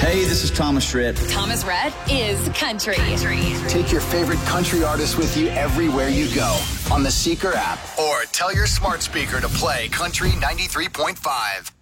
Hey, this is Thomas Rhett. Thomas Rhett is country. Take your favorite country artists with you everywhere you go on the Seeker app, or tell your smart speaker to play Country 93.5.